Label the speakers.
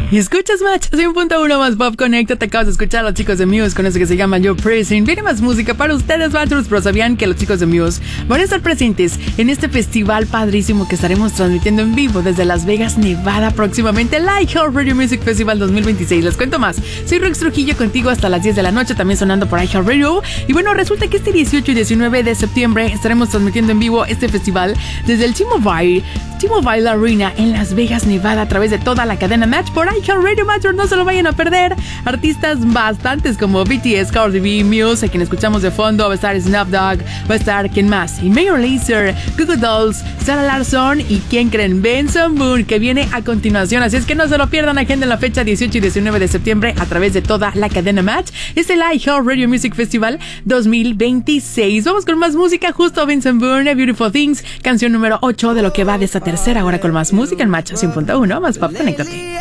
Speaker 1: Y escuchas Match 100.1 más Pop Connect. Te acabas de escuchar a los chicos de Muse con eso que se llama You're Praising. Viene más música para ustedes, Matchers, pero sabían que los chicos de Muse van a estar presentes en este festival padrísimo que estaremos transmitiendo en vivo desde Las Vegas, Nevada, próximamente, el iHeartRadio Music Festival 2026. Les cuento más. Soy Rex Trujillo contigo hasta las 10 de la noche, también sonando por iHeartRadio. Y bueno, resulta que este 18 y 19 de septiembre estaremos transmitiendo en vivo este festival desde el T-Mobile Arena en Las Vegas, Nevada, a través de toda la cadena Match por iHeartRadio. Matchers, no se lo vayan a perder. Artistas bastantes como BTS, Cardi B, Muse, a quien escuchamos de fondo. Va a estar Snoop Dogg, va a estar ¿quién más? Y Major Lazer, Goo Goo Dolls, Sarah Larsson y ¿quién creen? Benson Boone, que viene a continuación. Así es que no se lo pierdan. Agenda en la fecha 18 y 19 de septiembre a través de toda la cadena Match. Es el iHeartRadio Music Festival 2026. Vamos con más música. Justo Benson Boone, Beautiful Things, canción número 8 de lo que va de esta tercera hora con más música en Match 100.1 más Pop. Conéctate.